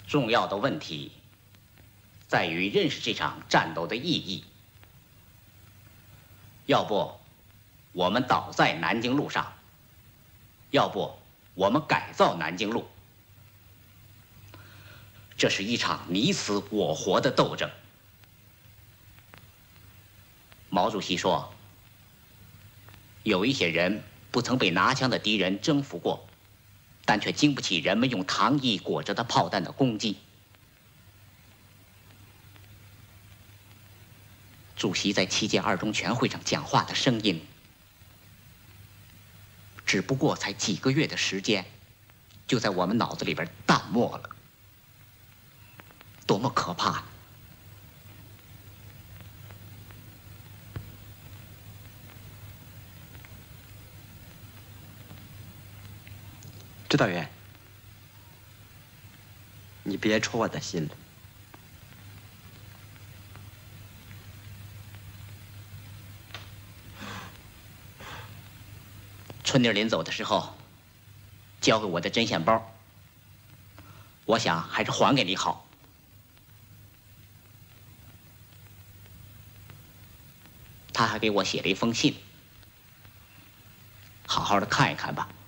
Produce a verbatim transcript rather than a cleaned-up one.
重要的问题在于认识这场战斗的意义。要不，我们倒在南京路上；要不，我们改造南京路。这是一场你死我活的斗争。毛主席说，有一些人不曾被拿枪的敌人征服过，但却经不起人们用糖衣裹着的炮弹的攻击。主席在七届二中全会上讲话的声音，只不过才几个月的时间，就在我们脑子里边淡漠了。多么可怕！ 指导员，你别戳我的心了。 春妮临走的时候，交给我的针线包，我想还是还给你好。他还给我写了一封信，好好的看一看吧。